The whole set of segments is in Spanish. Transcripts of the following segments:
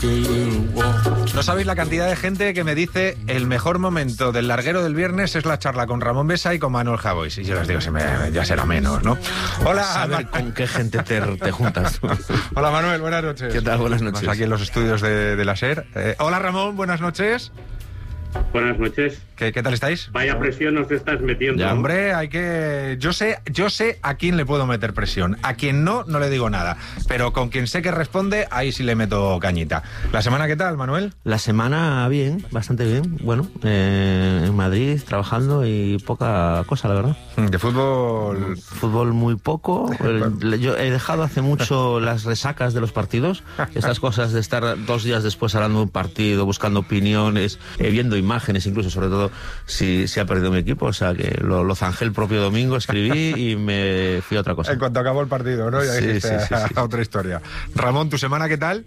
No sabéis la cantidad de gente que me dice el mejor momento del larguero del viernes es la charla con Ramón Besa y con Manuel Javois. Y yo les digo, ya será menos, ¿no? Hola. A ver con qué gente te juntas. Hola Manuel, buenas noches. ¿Qué tal? Buenas noches. Estamos aquí en los estudios de la SER. Hola Ramón, buenas noches. Buenas noches. ¿Qué tal estáis? Vaya presión nos estás metiendo. Ya, hombre, hay que... Yo sé a quién le puedo meter presión. A quien no le digo nada. Pero con quien sé que responde, ahí sí le meto cañita. ¿La semana qué tal, Manuel? La semana bien, bastante bien. Bueno, en Madrid trabajando y poca cosa, la verdad. ¿De fútbol? Fútbol muy poco. Yo he dejado hace mucho las resacas de los partidos. Estas cosas de estar 2 días después hablando de un partido, buscando opiniones, viendo imágenes, incluso, sobre todo si ha perdido mi equipo. O sea que lo zanjé el propio domingo, escribí y me fui a otra cosa. En cuanto acabó el partido, ¿no? Ya dijiste otra historia. Ramón, ¿tu semana qué tal?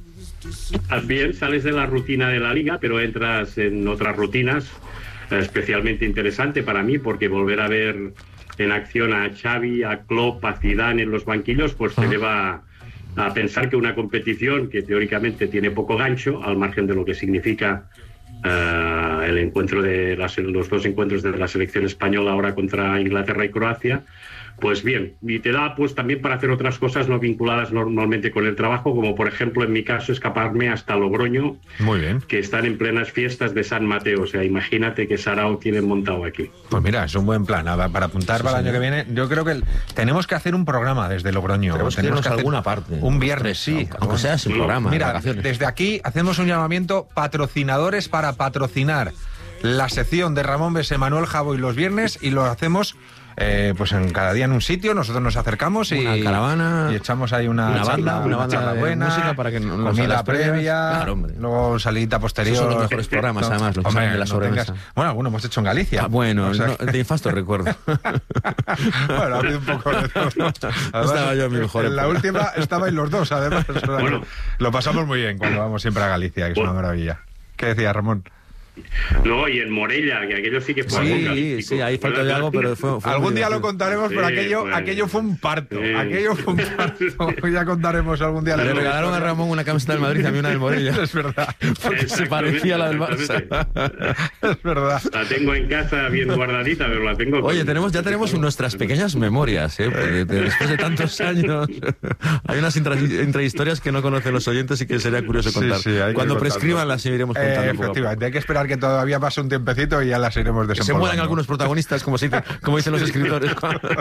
Bien, sales de la rutina de la Liga, pero entras en otras rutinas, especialmente interesante para mí, porque volver a ver en acción a Xavi, a Klopp, a Zidane en los banquillos, pues te lleva a pensar que una competición que teóricamente tiene poco gancho, al margen de lo que significa el encuentro de los 2 encuentros de la selección española ahora contra Inglaterra y Croacia, pues bien, y te da pues también para hacer otras cosas no vinculadas normalmente con el trabajo, como por ejemplo en mi caso escaparme hasta Logroño. Muy bien. Que están en plenas fiestas de San Mateo, o sea, imagínate que sarao tienen montado aquí. Pues mira, es un buen plan para apuntar para el año que viene. Yo creo que tenemos que hacer un programa desde Logroño. Tenemos que hacer alguna parte. Un viernes, sí. Aunque sea sin programa. Mira, desde aquí hacemos un llamamiento, patrocinadores para patrocinar la sección de Ramón Besa, Manuel Javois los viernes, y lo hacemos pues en cada día en un sitio. Nosotros nos acercamos y una caravana y echamos ahí una banda de buena música para que comida previa, claro, luego salidita posterior. Esos son los mejores programas, además, los hombre, de la sobremesa. Bueno, alguno hemos hecho en Galicia. Bueno, o sea, de infasto recuerdo. Bueno, ha habido un poco de todo. Además, estaba yo en mi mejor en la última estabais los dos, además. Bueno. Lo pasamos muy bien cuando vamos siempre a Galicia, que es una maravilla. ¿Qué decía Ramón? No, y en Morella, que aquello sí que fue sí, ahí faltó de algo, pero fue algún día lo contaremos, pero aquello fue un parto. Aquello fue un parto. Ya contaremos algún día. Le regalaron a Ramón una camiseta del Madrid y a mí una del Morella. Es verdad. Porque se parecía a la del Barça. Es verdad. La tengo en casa bien guardadita, pero la tengo... Oye, ya tenemos nuestras pequeñas memorias, porque después de tantos años hay unas intrahistorias que no conocen los oyentes y que sería curioso contar. Cuando prescriban las iremos contando. Efectivamente, hay que esperar que todavía pase un tiempecito y ya las iremos desempolvando. Se mueran algunos protagonistas, como dicen los escritores.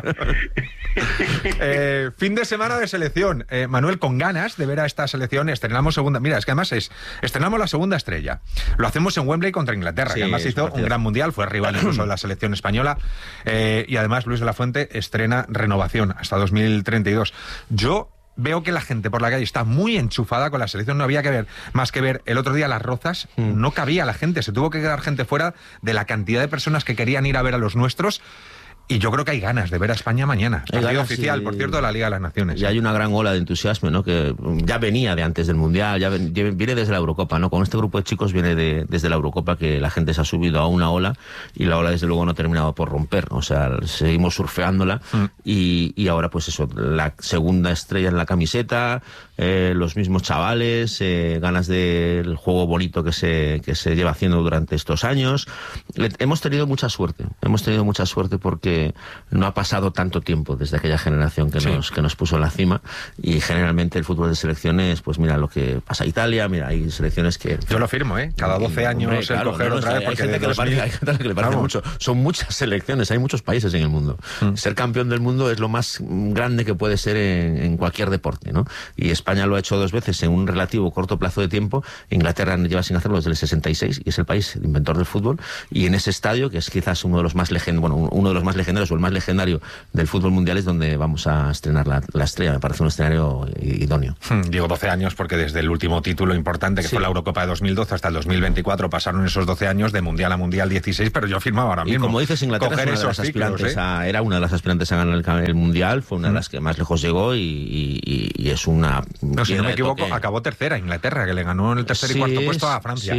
Fin de semana de selección. Manuel, con ganas de ver a esta selección, estrenamos segunda... Mira, es que además estrenamos la segunda estrella. Lo hacemos en Wembley contra Inglaterra, que además hizo un gran mundial, fue rival incluso de la selección española, y además Luis de la Fuente estrena renovación hasta 2032. Yo veo que la gente por la calle está muy enchufada con la selección. No había que ver más que ver el otro día Las Rozas. No cabía la gente. Se tuvo que quedar gente fuera de la cantidad de personas que querían ir a ver a los nuestros. Y yo creo que hay ganas de ver a España mañana. Partido oficial, por cierto, de la Liga de las Naciones. Y hay una gran ola de entusiasmo, ¿no? Que ya venía de antes del Mundial, ya viene desde la Eurocopa, ¿no? Con este grupo de chicos viene desde la Eurocopa, que la gente se ha subido a una ola y la ola desde luego no ha terminado por romper. O sea, seguimos surfeándola y ahora pues eso, la segunda estrella en la camiseta, los mismos chavales, ganas del juego bonito que se lleva haciendo durante estos años. Hemos tenido mucha suerte porque no ha pasado tanto tiempo desde aquella generación que nos puso en la cima, y generalmente el fútbol de selecciones, pues mira lo que pasa en Italia, mira, hay selecciones que... Yo lo firmo, cada 12 años el coger otra vez, porque hay gente que le parece mucho. Son muchas selecciones, hay muchos países en el mundo. Ser campeón del mundo es lo más grande que puede ser en cualquier deporte, ¿no? Y España lo ha hecho 2 veces en un relativo corto plazo de tiempo. Inglaterra lleva sin hacerlo desde el 66 y es el país inventor del fútbol, y en ese estadio, que es quizás uno de los más legendarios o el más legendario del fútbol mundial, es donde vamos a estrenar la estrella. Me parece un escenario idóneo. Digo 12 años porque desde el último título importante, que fue la Eurocopa de 2012, hasta el 2024 pasaron esos 12 años, de mundial a mundial 16, pero yo firmaba ahora mismo. Y como dices, Inglaterra era una de las aspirantes a ganar el mundial, fue una de las que más lejos llegó y es una... No, si no me equivoco, acabó tercera Inglaterra, que le ganó en el tercer y cuarto puesto a Francia.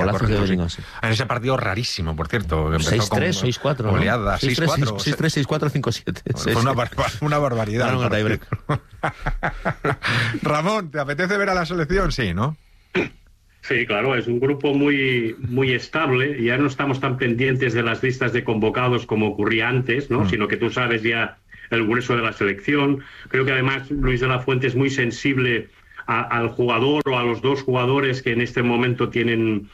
En ese partido rarísimo, por cierto. 6-3, 6-4. Goleada, 6-4. 6-3, 6-4, 5-7. Fue una barbaridad. Ramón, ¿te apetece ver a la selección? Sí, ¿no? Sí, claro, es un grupo muy, muy estable. Ya no estamos tan pendientes de las listas de convocados como ocurría antes, ¿no? Sino que tú sabes ya el grueso de la selección. Creo que además Luis de la Fuente es muy sensible al jugador o a los dos jugadores que en este momento tienen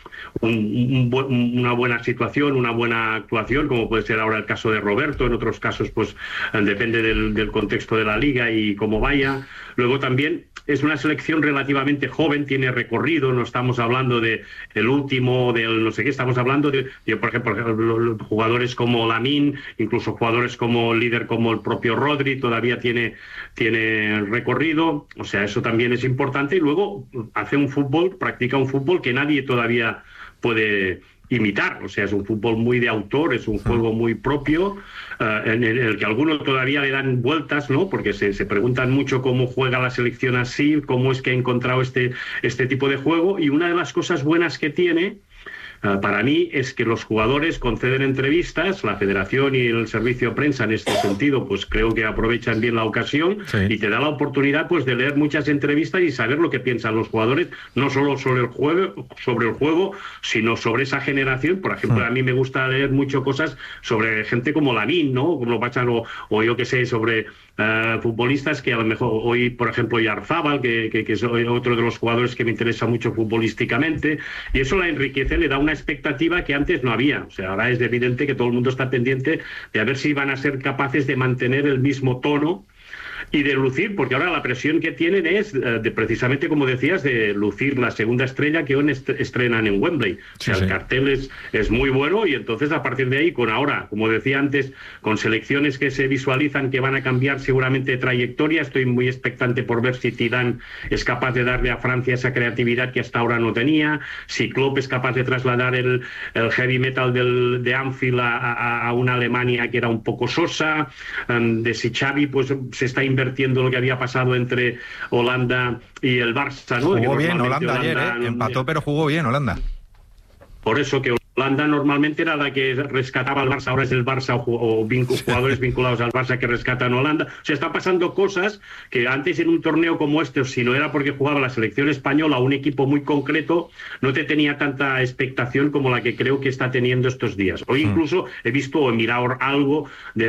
una buena situación, una buena actuación, como puede ser ahora el caso de Roberto. En otros casos, pues depende del contexto de la liga y cómo vaya. Luego también es una selección relativamente joven, tiene recorrido, no estamos hablando de el último, del no sé qué, estamos hablando de por ejemplo, jugadores como Lamine, incluso jugadores como el líder como el propio Rodri, todavía tiene recorrido, o sea, eso también es importante. Y luego practica un fútbol que nadie todavía puede imitar, o sea, es un fútbol muy de autor, es un juego muy propio, en el que algunos todavía le dan vueltas, ¿no? Porque se preguntan mucho cómo juega la selección así, cómo es que ha encontrado este tipo de juego. Y una de las cosas buenas que tiene, para mí, es que los jugadores conceden entrevistas, la federación y el servicio de prensa en este sentido, pues creo que aprovechan bien la ocasión, sí, y te da la oportunidad pues de leer muchas entrevistas y saber lo que piensan los jugadores, no solo sobre el juego, sino sobre esa generación. Por ejemplo, a mí me gusta leer mucho cosas sobre gente como Lamine, ¿no? Como lo pasan, o yo que sé, sobre futbolistas que a lo mejor hoy, por ejemplo, Yarzábal, que es otro de los jugadores que me interesa mucho futbolísticamente, y eso la enriquece, le da una expectativa que antes no había. O sea, ahora es evidente que todo el mundo está pendiente de a ver si van a ser capaces de mantener el mismo tono y de lucir, porque ahora la presión que tienen es precisamente, como decías, de lucir la segunda estrella que hoy estrenan en Wembley. Sí, o sea, el cartel es muy bueno, y entonces a partir de ahí, ahora, como decía antes, con selecciones que se visualizan que van a cambiar seguramente de trayectoria, estoy muy expectante por ver si Zidane es capaz de darle a Francia esa creatividad que hasta ahora no tenía, si Klopp es capaz de trasladar el heavy metal de Anfield a una Alemania que era un poco sosa, de si Xavi pues se está invirtiendo lo que había pasado entre Holanda y el Barça, ¿no? Jugó bien Holanda ayer, empató, pero jugó bien Holanda. Por eso que Holanda normalmente era la que rescataba al Barça, ahora es el Barça o jugadores vinculados al Barça que rescatan a Holanda. O sea, están pasando cosas que antes en un torneo como este, si no era porque jugaba la selección española, un equipo muy concreto, no te tenía tanta expectación como la que creo que está teniendo estos días. Hoy incluso he visto o mirado algo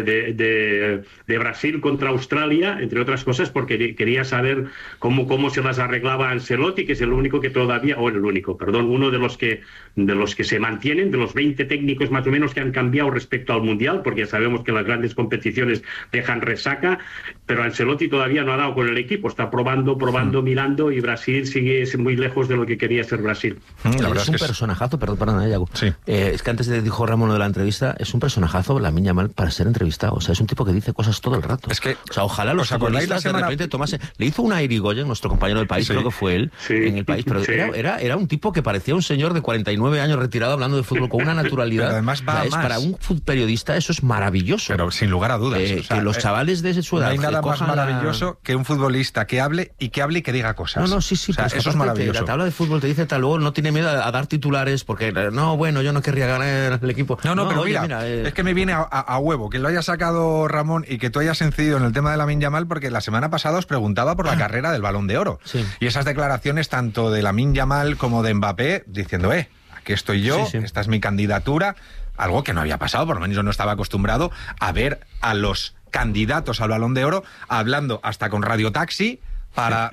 de Brasil contra Australia, entre otras cosas, porque quería saber cómo se las arreglaba Ancelotti, que es el único que todavía, uno de los que se mantienen, de los 20 técnicos más o menos que han cambiado respecto al Mundial, porque ya sabemos que las grandes competiciones dejan resaca, pero Ancelotti todavía no ha dado con el equipo, está probando, mirando, y Brasil sigue muy lejos de lo que quería ser Brasil. Es un personajazo, perdón, Yago. Sí. Es que antes dijo Ramón lo de la entrevista, es un personajajo Lamine Yamal para ser entrevistado, o sea, es un tipo que dice cosas todo el rato. Es que, o sea, ojalá los futbolistas de repente tomasen... Le hizo una Irigoyen, nuestro compañero del país, creo que fue él, en el país, pero era un tipo que parecía un señor de 49 años retirado hablando de fútbol con una naturalidad. Pero además va más. Para un periodista eso es maravilloso. Pero sin lugar a dudas. O sea, que los chavales de su edad... No hay nada más maravilloso que un futbolista que hable y que diga cosas. Sí. O sea, eso es maravilloso. La tabla de fútbol te dice tal, luego no tiene miedo a dar titulares porque, yo no querría ganar el equipo. Pero mira, es que me viene a huevo que lo haya sacado Ramón y que tú hayas incidido en el tema de Lamine Yamal, porque la semana pasada os preguntaba por la carrera del Balón de Oro. Sí. Y esas declaraciones tanto de Lamine Yamal como de Mbappé diciendo, aquí estoy yo, esta es mi candidatura, algo que no había pasado, por lo menos yo no estaba acostumbrado a ver a los candidatos al Balón de Oro hablando hasta con Radio Taxi para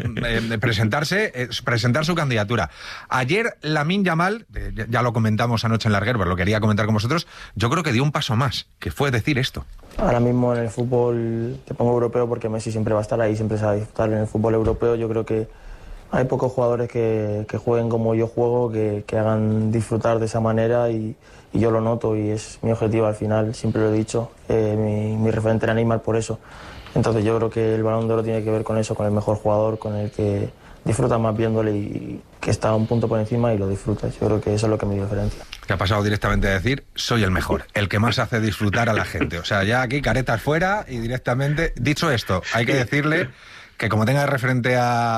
presentar su candidatura. Ayer Lamine Yamal, ya lo comentamos anoche en Larguer, pero lo quería comentar con vosotros, yo creo que dio un paso más, que fue decir esto. Ahora mismo en el fútbol, te pongo europeo porque Messi siempre va a estar ahí, siempre se va a disfrutar en el fútbol europeo. Yo creo que hay pocos jugadores que jueguen como yo juego, que hagan disfrutar de esa manera, y yo lo noto y es mi objetivo al final, siempre lo he dicho. Mi referente era Neymar por eso. Entonces yo creo que el Balón de Oro tiene que ver con eso, con el mejor jugador, con el que disfruta más viéndole y que está un punto por encima y lo disfruta. Yo creo que eso es lo que me diferencia. Que ha pasado directamente a decir, soy el mejor, el que más hace disfrutar a la gente. O sea, ya aquí caretas fuera y directamente... Dicho esto, hay que decirle que como tenga de referente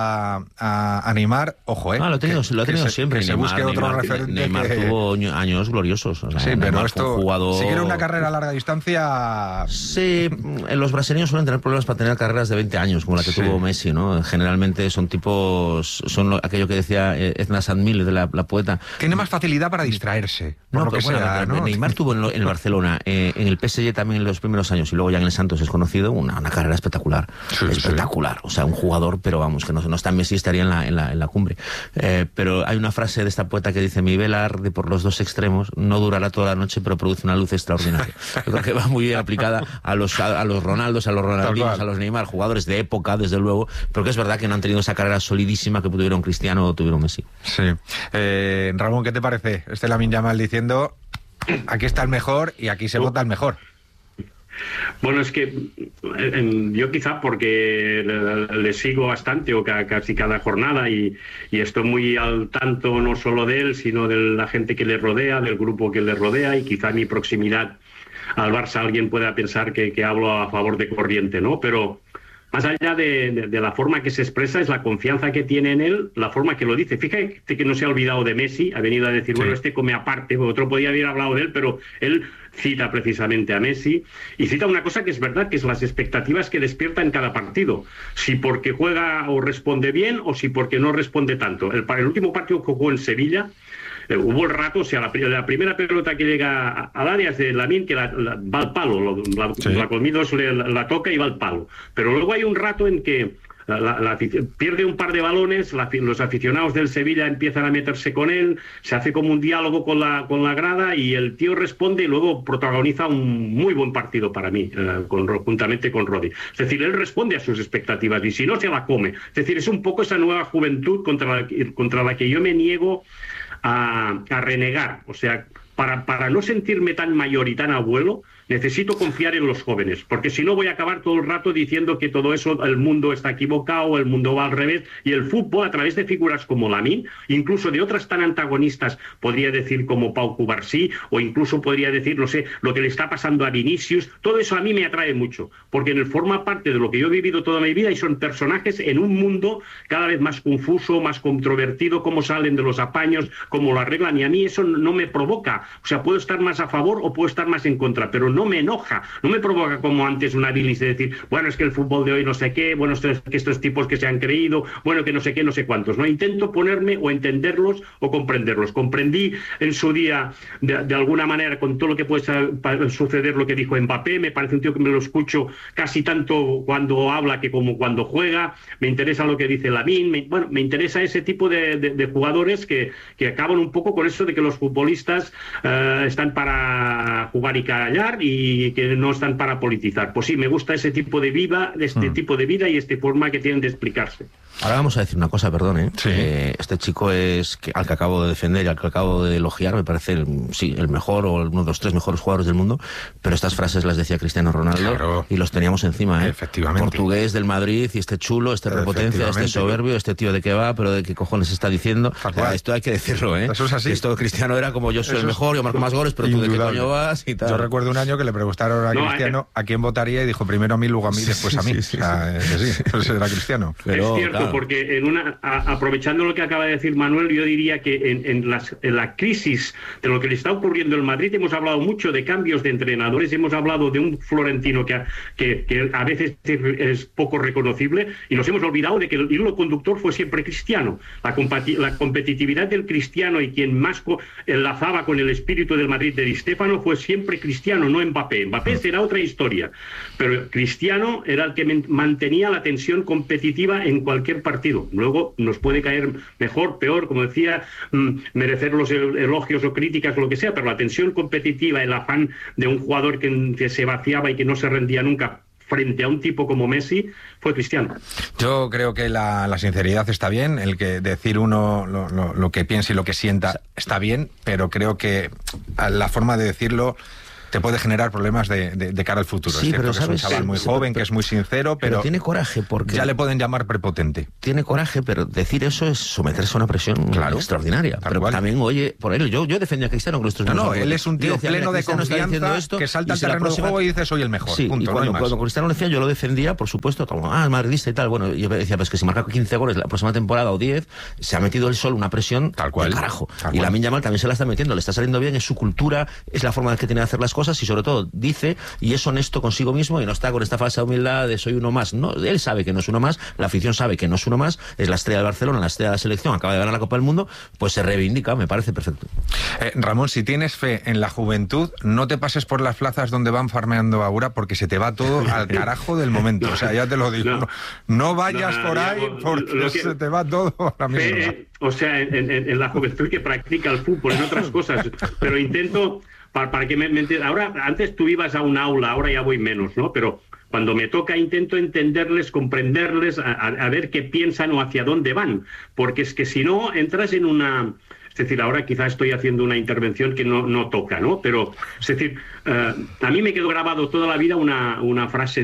a Neymar, ojo, lo ha tenido siempre. Que se busque otro referente. Neymar tuvo años gloriosos. O sea, sí, Neymar pero esto, jugador... si quiere una carrera a larga distancia... Sí, los brasileños suelen tener problemas para tener carreras de 20 años, como la que tuvo Messi, ¿no? Generalmente son tipos... aquello que decía Edna Sandmiller, de la poeta. Tiene más facilidad para distraerse. No, pero bueno, ¿no? Neymar tuvo en el Barcelona, en el PSG también en los primeros años, y luego ya en el Santos es conocido, una carrera espectacular. Espectacular. O sea, un jugador, pero vamos, que no está en Messi, estaría en la cumbre. Pero hay una frase de esta poeta que dice: mi vela arde por los dos extremos, no durará toda la noche, pero produce una luz extraordinaria. Yo creo que va muy bien aplicada a los Ronaldos, a los Ronaldinhos, a los Neymar, jugadores de época, desde luego, pero que es verdad que no han tenido esa carrera solidísima que tuvieron Cristiano o tuvieron Messi. Sí. Ramón, ¿qué te parece? Lamine Yamal diciendo: aquí está el mejor y aquí se vota el mejor. Bueno, es que yo quizá porque le sigo bastante o casi cada jornada y estoy muy al tanto no solo de él, sino de la gente que le rodea, del grupo que le rodea, y quizá mi proximidad al Barça alguien pueda pensar que hablo a favor de corriente, ¿no? Pero más allá de la forma que se expresa, es la confianza que tiene en él, la forma que lo dice. Fíjate que no se ha olvidado de Messi, ha venido a decir, bueno, este come aparte, otro podía haber hablado de él, pero él cita precisamente a Messi, y cita una cosa que es verdad, que es las expectativas que despierta en cada partido. Si porque juega o responde bien, o si porque no responde tanto. El último partido que jugó en Sevilla, hubo el rato, o sea, la primera pelota que llega al área es de Lamine, que va al palo, la Colmidos la toca y va al palo. Pero luego hay un rato en que pierde un par de balones, los aficionados del Sevilla empiezan a meterse con él, se hace como un diálogo con la grada, y el tío responde y luego protagoniza un muy buen partido para mí, juntamente con Rodri. Es decir, él responde a sus expectativas y si no, se la come. Es decir, es un poco esa nueva juventud contra la que yo me niego a renegar. O sea, para no sentirme tan mayor y tan abuelo, necesito confiar en los jóvenes, porque si no voy a acabar todo el rato diciendo que todo eso, el mundo está equivocado, el mundo va al revés, y el fútbol, a través de figuras como Lamine, incluso de otras tan antagonistas, podría decir como Pau Cubarsí, o incluso podría decir, no sé, lo que le está pasando a Vinicius, todo eso a mí me atrae mucho, porque forma parte de lo que yo he vivido toda mi vida, y son personajes en un mundo cada vez más confuso, más controvertido, cómo salen de los apaños, cómo lo arreglan, y a mí eso no me provoca. O sea, puedo estar más a favor o puedo estar más en contra, pero no me enoja, no me provoca como antes una bilis de decir, bueno, es que el fútbol de hoy no sé qué, bueno, que estos tipos que se han creído, bueno, que no sé qué, no sé cuántos. No intento ponerme o entenderlos o comprenderlos. Comprendí en su día, de alguna manera, con todo lo que puede suceder, lo que dijo Mbappé. Me parece un tío que me lo escucho casi tanto cuando habla que como cuando juega. Me interesa lo que dice Lamine. Me interesa ese tipo de jugadores que acaban un poco con eso de que los futbolistas están para jugar y callar y que no están para politizar. Pues sí, me gusta ese tipo de vida, tipo de vida y esta forma que tienen de explicarse. Ahora vamos a decir una cosa, perdón, ¿eh? Sí. Este chico al que acabo de defender y al que acabo de elogiar, me parece el mejor o uno de los 3 mejores jugadores del mundo, pero estas frases las decía Cristiano Ronaldo, claro, y los teníamos encima, ¿eh? Efectivamente. Portugués del Madrid, y este chulo, este repotencia, este soberbio, este tío de qué va, pero de qué cojones está diciendo. Esto hay que decirlo, ¿eh? Eso es así. Esto Cristiano era como yo soy el mejor, yo marco más goles, pero tú de qué coño vas y tal. Yo recuerdo un año que le preguntaron a Cristiano a quién votaría y dijo primero a mí, luego a mí, después a mí. Sí. O sea, pues era Cristiano. Pero, es cierto, claro, porque aprovechando lo que acaba de decir Manuel, yo diría que en la crisis de lo que le está ocurriendo en Madrid hemos hablado mucho de cambios de entrenadores, hemos hablado de un Florentino que a veces es poco reconocible, y nos hemos olvidado de que el hilo conductor fue siempre Cristiano. La competitividad del Cristiano, y quien más enlazaba con el espíritu del Madrid de Di Stéfano, fue siempre Cristiano, no Mbappé. Mbappé será otra historia, pero Cristiano era el que mantenía la tensión competitiva en cualquier partido. Luego nos puede caer mejor, peor, como decía, merecer los elogios o críticas o lo que sea, pero la tensión competitiva, el afán de un jugador que se vaciaba y que no se rendía nunca frente a un tipo como Messi, fue Cristiano. Yo creo que la sinceridad está bien, el que decir uno lo que piensa y lo que sienta está bien, pero creo que la forma de decirlo te puede generar problemas de cara al futuro. Sí, es cierto pero que ¿sabes? es un chaval muy joven, que es muy sincero, pero tiene coraje porque... Ya le pueden llamar prepotente. Tiene coraje, pero decir eso es someterse a una presión extraordinaria. Pero también, oye, por él, yo defendía a Cristiano, que esto es No, él es un tío pleno de confianza que salta al terreno de juego y dice soy el mejor. Sí, punto, y cuando Cristiano lo decía, yo lo defendía, por supuesto, madridista y tal. Bueno, yo decía, pues que si marca 15 goles la próxima temporada o 10, se ha metido él solo una presión tal cual, de carajo. Tal y cual. Lamine Yamal también se la está metiendo, le está saliendo bien, es su cultura, es la forma que tiene de hacer las cosas y sobre todo dice y es honesto consigo mismo y no está con esta falsa humildad de soy uno más. No, él sabe que no es uno más, la afición sabe que no es uno más, es la estrella de Barcelona, la estrella de la selección, acaba de ganar la Copa del Mundo, pues se reivindica, me parece perfecto. Ramón, si tienes fe en la juventud, no te pases por las plazas donde van farmeando ahora porque se te va todo al carajo del momento. O sea, ya te lo digo. No vayas por ahí porque se te va todo ahora mismo. O sea, en la juventud que practica el fútbol, en otras cosas, pero intento, para que me entiendas, ahora, antes tú ibas a un aula, ahora ya voy menos, ¿no? Pero cuando me toca intento entenderles, comprenderles, a ver qué piensan o hacia dónde van, porque es que si no entras en una... Es decir, ahora quizás estoy haciendo una intervención que no toca, ¿no? Pero, es decir, a mí me quedó grabado toda la vida una frase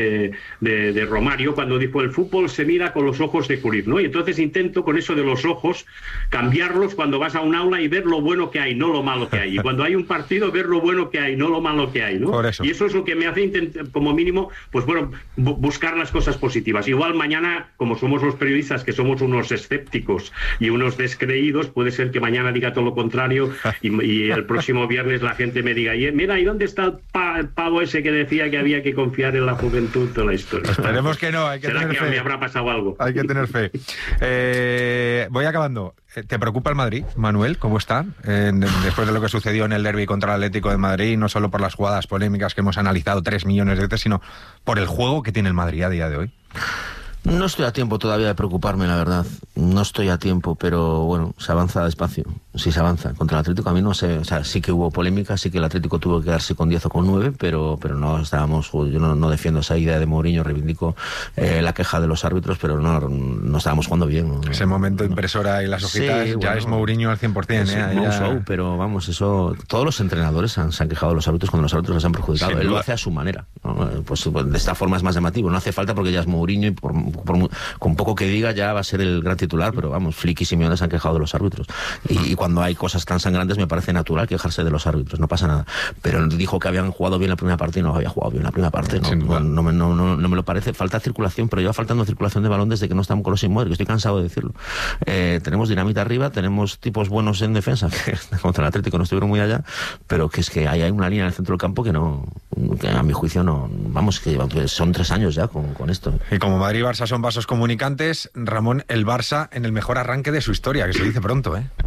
de Romario cuando dijo el fútbol se mira con los ojos de Cruyff, ¿no? Y entonces intento con eso de los ojos cambiarlos cuando vas a un aula y ver lo bueno que hay, no lo malo que hay. Y cuando hay un partido, ver lo bueno que hay, no lo malo que hay, ¿no? Por eso. Y eso es lo que me hace como mínimo, pues bueno, buscar las cosas positivas. Igual mañana, como somos los periodistas, que somos unos escépticos y unos descreídos, puede ser que mañana diga todo lo contrario y el próximo viernes la gente me diga, mira, ¿y dónde está el pavo ese que decía que había que confiar en la juventud de la historia? Esperemos que no, hay que ¿Será tener que fe. me habrá pasado algo? Hay que tener fe. Voy acabando. ¿Te preocupa el Madrid, Manuel? ¿Cómo está? Después de lo que sucedió en el derbi contra el Atlético de Madrid, no solo por las jugadas polémicas que hemos analizado 3 millones de veces, sino por el juego que tiene el Madrid a día de hoy. No estoy a tiempo todavía de preocuparme, la verdad. No estoy a tiempo, pero bueno, se avanza despacio. Sí se avanza. Contra el Atlético a mí no sé, o sea, sí que hubo polémica, sí que el Atlético tuvo que quedarse con 10 o con 9, pero no estábamos, yo no defiendo esa idea de Mourinho, reivindico la queja de los árbitros, pero no estábamos jugando bien. ¿no? Ese momento impresora y las hojitas, sí, ya es Mourinho al 100%. Show, pero vamos, eso, todos los entrenadores se han quejado de los árbitros cuando los árbitros les han perjudicado. Él lo hace a su manera, ¿no? Pues de esta forma es más llamativo, no hace falta porque ya es Mourinho y con poco que diga ya va a ser el gran titular, pero vamos, Flick y Simeone se han quejado de los árbitros. Y cuando hay cosas tan sangrantes me parece natural quejarse de los árbitros, no pasa nada. Pero dijo que habían jugado bien la primera parte y no había jugado bien la primera parte. No me lo parece. Falta circulación, pero lleva faltando circulación de balón desde que no estamos con los Modric, estoy cansado de decirlo. Tenemos dinamita arriba, tenemos tipos buenos en defensa, que contra el Atlético no estuvieron muy allá, pero que es que hay una línea en el centro del campo que a mi juicio no, vamos, que son 3 años ya con esto. Y como Madrid y Barça son vasos comunicantes, Ramón, el Barça en el mejor arranque de su historia, que se dice pronto, ¿eh?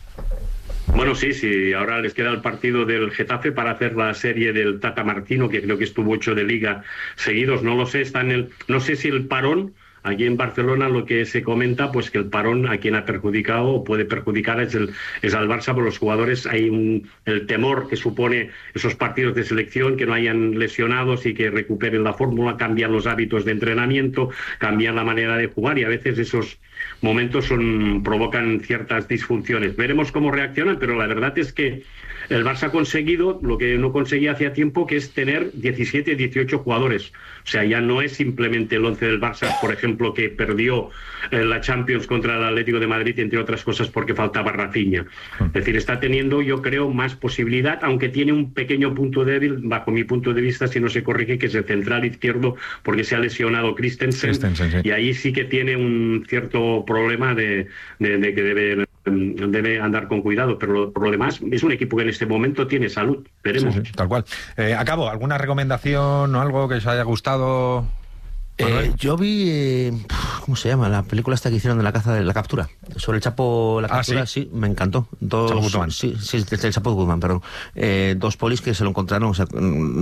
Bueno, sí, ahora les queda el partido del Getafe para hacer la serie del Tata Martino, que creo que estuvo 8 de Liga seguidos, no lo sé, no sé si el parón. Aquí en Barcelona lo que se comenta, pues que el parón a quien ha perjudicado o puede perjudicar es al Barça, por los jugadores hay el temor que supone esos partidos de selección, que no hayan lesionados y que recuperen la fórmula, cambian los hábitos de entrenamiento, cambian la manera de jugar y a veces esos momentos provocan ciertas disfunciones. Veremos cómo reaccionan, pero la verdad es que el Barça ha conseguido lo que no conseguía hacía tiempo, que es tener 17, 18 jugadores. O sea, ya no es simplemente el 11 del Barça, por ejemplo, que perdió la Champions contra el Atlético de Madrid, entre otras cosas porque faltaba Rafinha. Es decir, está teniendo, yo creo, más posibilidad, aunque tiene un pequeño punto débil, bajo mi punto de vista, si no se corrige, que es el central izquierdo, porque se ha lesionado Christensen, sí. Y ahí sí que tiene un cierto problema de que debe andar con cuidado, pero por lo demás es un equipo que en este momento tiene salud. Veremos. Sí, tal cual. Acabo, ¿alguna recomendación o algo que os haya gustado? Yo vi, ¿cómo se llama? La película esta que hicieron de la captura. Sobre el Chapo, la captura, sí, me encantó. Chapo Guzmán. Sí, el Chapo Guzmán, perdón. 2 polis que se lo encontraron, o sea,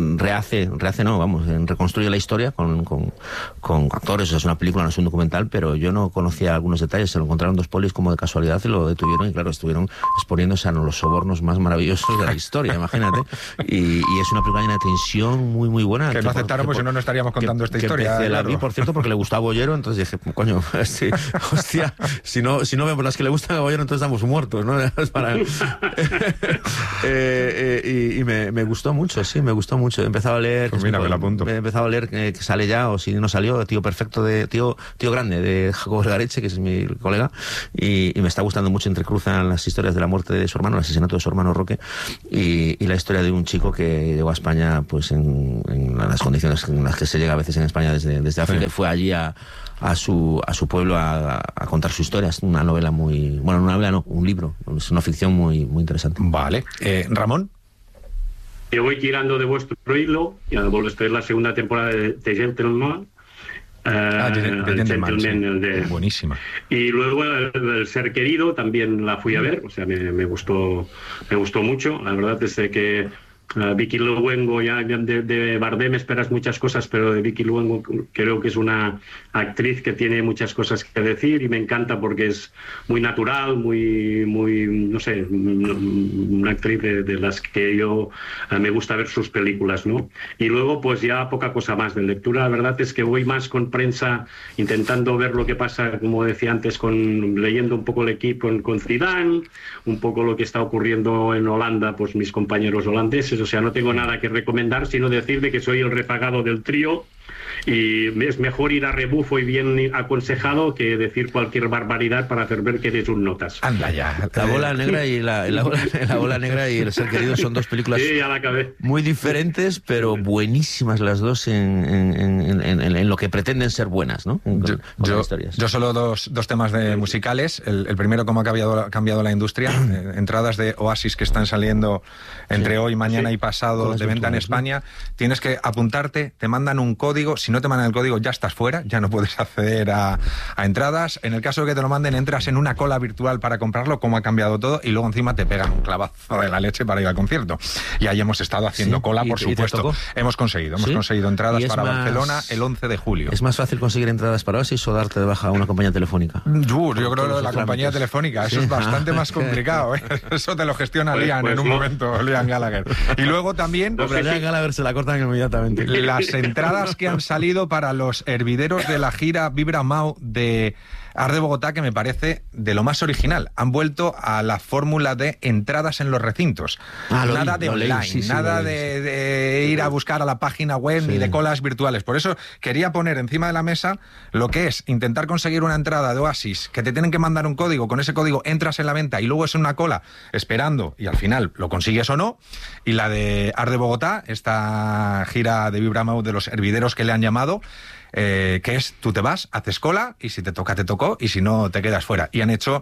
reconstruye la historia con actores, o sea, es una película, no es un documental, pero yo no conocía algunos detalles, se lo encontraron 2 polis como de casualidad y lo detuvieron y claro, estuvieron exponiéndose a los sobornos más maravillosos de la historia, imagínate. Y es una película llena de tensión muy, muy buena. Que no aceptaron, pues si no estaríamos contando esta historia. La vi, por cierto, porque le gustaba Bollero, entonces dije, coño, sí, hostia, si no vemos las que le gustan a Bollero, entonces estamos muertos, ¿no? Y me gustó mucho, sí, me gustó mucho. He empezado a leer... Pues mira, me lo apunto. He empezado a leer que sale ya, o si no salió, Tío Perfecto, tío Grande, de Jacobo Vergareche, que es mi colega, y me está gustando mucho. Entrecruzan las historias de la muerte de su hermano, el asesinato de su hermano Roque, y la historia de un chico que llegó a España pues en las condiciones en las que se llega a veces en España desde África, y fue allí a su pueblo a contar su historia. Es una novela muy... Bueno, una novela no, un libro. Es una ficción muy, muy interesante. Vale. Ramón. Yo voy tirando de vuestro hilo, ya estoy en la segunda temporada de Gentleman. Gentleman, buenísima. Y luego el Ser Querido también la fui a ver, o sea, me gustó mucho. La verdad es que Vicky Luengo, ya de Bardem esperas muchas cosas, pero de Vicky Luengo creo que es una actriz que tiene muchas cosas que decir, y me encanta porque es muy natural, muy no sé, una actriz de las que yo me gusta ver sus películas, ¿no? Y luego pues ya poca cosa más de lectura. La verdad es que voy más con prensa, intentando ver lo que pasa, como decía antes, leyendo un poco el equipo con Zidane, un poco lo que está ocurriendo en Holanda, pues mis compañeros holandeses. O sea, no tengo nada que recomendar, sino decir de que soy el rezagado del trío, y es mejor ir a rebufo y bien aconsejado que decir cualquier barbaridad para hacer ver que eres un notas. Anda ya. La Bola Negra y la Bola Negra y El Ser Querido son dos películas muy diferentes, pero buenísimas las dos en lo que pretenden ser buenas, ¿no? Yo solo dos temas de musicales. El primero, cómo ha cambiado la industria. Entradas de Oasis que están saliendo entre hoy, mañana y pasado de venta en España. Tienes que apuntarte, te mandan un código. Si no te mandan el código, ya estás fuera, ya no puedes acceder a entradas. En el caso de que te lo manden, entras en una cola virtual para comprarlo, como ha cambiado todo, y luego encima te pegan un clavazo de la leche para ir al concierto. Y ahí hemos estado haciendo cola, por supuesto. Hemos conseguido entradas para Barcelona el 11 de julio. ¿Es más fácil conseguir entradas para Oasis o darte de baja a una compañía telefónica? Yo creo que la compañía telefónica, eso es bastante más complicado, ¿eh? Eso te lo gestiona Liam en un momento, Liam Gallagher. Y luego también... Liam Gallagher se la cortan inmediatamente. Las entradas que han salido para los hervideros de la gira Vibra Mau de Art de Bogotá, que me parece de lo más original. Han vuelto a la fórmula de entradas en los recintos. Nada de online, nada de ir a buscar a la página web, ni de colas virtuales. Por eso quería poner encima de la mesa lo que es intentar conseguir una entrada de Oasis, que te tienen que mandar un código, con ese código entras en la venta y luego es una cola esperando y al final lo consigues o no. Y la de Art de Bogotá, esta gira de Vibra Mau de los hervideros que le han llamado, que es, tú te vas, haces cola, y si te toca, te tocó, y si no, te quedas fuera. Y han hecho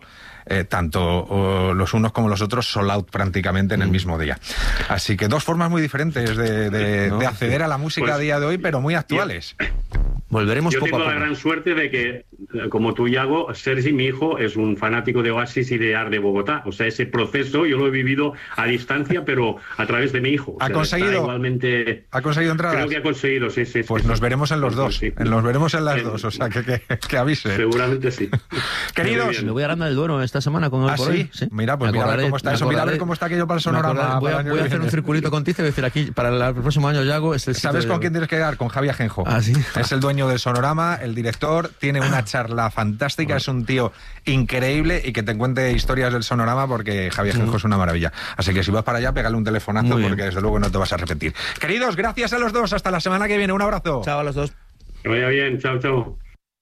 tanto los unos como los otros sold out prácticamente en el mismo día. Así que dos formas muy diferentes de acceder a la música a día de hoy, pero muy actuales. Volveremos Yo poco a tengo poco. la gran suerte de que, como tú, Iago, Sergi, mi hijo, es un fanático de Oasis y de Art de Bogotá. O sea, ese proceso yo lo he vivido a distancia, pero a través de mi hijo. ¿Ha conseguido? Igualmente, ¿Ha conseguido entradas? Creo que ha conseguido, sí. Pues nos veremos en los dos. Nos veremos en las dos, o sea, que avise. Seguramente sí. Queridos, me voy a Aranda del Duero esta semana con el por hoy. Sí. Mira, pues mira a ver cómo está eso. Mira a ver cómo está aquello para el Sonorama. Voy a hacer un circulito con Tice y decir aquí, para el próximo año, Iago, es el sitio. ¿Sabes con quién tienes que quedar? Con Javi Ajenjo. ¿Ah, sí? Es el dueño del Sonorama, el director, tiene una charla fantástica, es un tío increíble, y que te cuente historias del Sonorama, porque Javi Ajenjo es una maravilla. Así que si vas para allá, pégale un telefonazo, porque desde luego no te vas a arrepentir. Queridos, gracias a los dos, hasta la semana que viene, un abrazo. Chao a los dos. Que vaya bien, chao.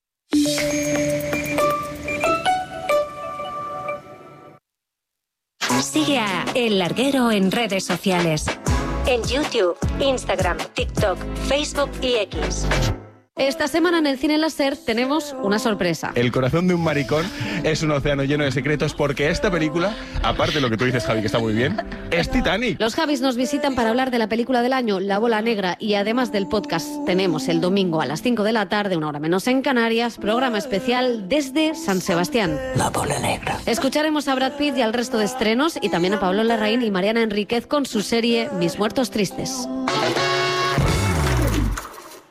Sigue a El Larguero en redes sociales. En YouTube, Instagram, TikTok, Facebook y X. Esta semana en el Cine Láser tenemos una sorpresa. El corazón de un maricón es un océano lleno de secretos, porque esta película, aparte de lo que tú dices, Javi, que está muy bien, es Titanic. Los Javis nos visitan para hablar de la película del año, La Bola Negra, y además del podcast tenemos el domingo a las 5 de la tarde, una hora menos en Canarias, programa especial desde San Sebastián. La Bola Negra. Escucharemos a Brad Pitt y al resto de estrenos, y también a Pablo Larraín y Mariana Enríquez con su serie Mis Muertos Tristes.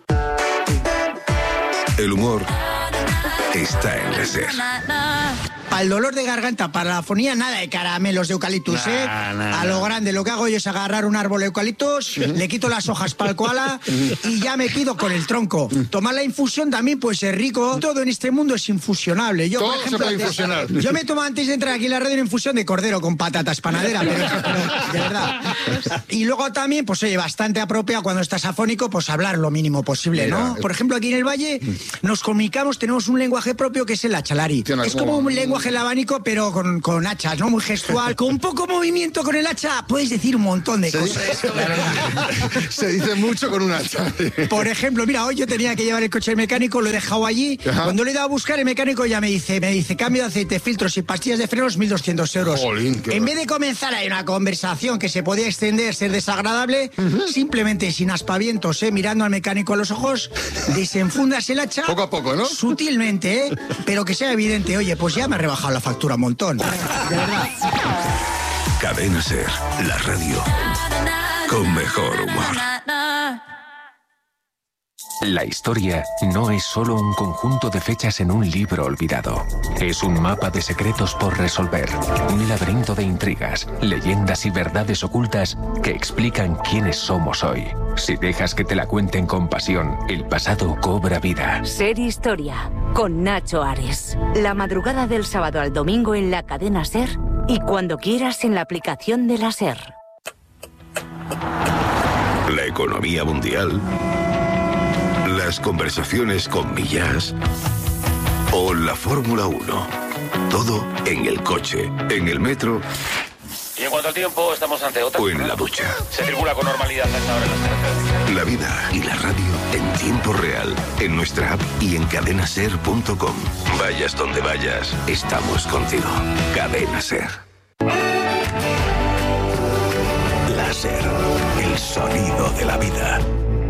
El humor está en la SER. Para el dolor de garganta, para la afonía, nada de caramelos de eucaliptus, A lo grande, lo que hago yo es agarrar un árbol de eucaliptus, le quito las hojas para el koala y ya me pido con el tronco. Tomar la infusión también puede ser rico. Todo en este mundo es infusionable. Yo, todo por ejemplo, se puede infusionar. Yo me tomo antes de entrar aquí en la radio una infusión de cordero con patatas panadera, pero de verdad. Y luego también, pues oye, bastante apropiado cuando estás afónico, pues hablar lo mínimo posible, ¿no? Por ejemplo, aquí en el Valle nos comunicamos, tenemos un lenguaje propio que es el hachalari. Es como un lenguaje el abanico, pero con hachas, ¿no? Muy gestual. Con poco movimiento con el hacha puedes decir un montón de cosas. Se dice mucho con un hacha. Por ejemplo, mira, hoy yo tenía que llevar el coche al mecánico, lo he dejado allí. Ajá. Cuando lo he ido a buscar, el mecánico ya me dice, cambio de aceite, filtros y pastillas de frenos, 1.200 euros. Jolín, en vez de comenzar ahí una conversación que se podía extender, ser desagradable, simplemente sin aspavientos, mirando al mecánico a los ojos, desenfundas el hacha. Poco a poco, ¿no? Sutilmente, pero que sea evidente. Oye, pues ya me ha rebajado la factura un montón. De verdad. Cadena Ser, la radio con mejor humor. La historia no es solo un conjunto de fechas en un libro olvidado. Es un mapa de secretos por resolver. Un laberinto de intrigas, leyendas y verdades ocultas que explican quiénes somos hoy. Si dejas que te la cuenten con pasión, el pasado cobra vida. Ser Historia, con Nacho Ares. La madrugada del sábado al domingo en la cadena Ser y cuando quieras en la aplicación de la Ser. La economía mundial, las conversaciones con Millás o la Fórmula 1. Todo en el coche, en el metro. Y en cuanto al tiempo, estamos ante otra. O en la ducha. Se circula con normalidad a esta hora en las carreteras. La vida y la radio en tiempo real, en nuestra app y en cadenaser.com. Vayas donde vayas, estamos contigo. Cadena Ser. Láser, el sonido de la vida.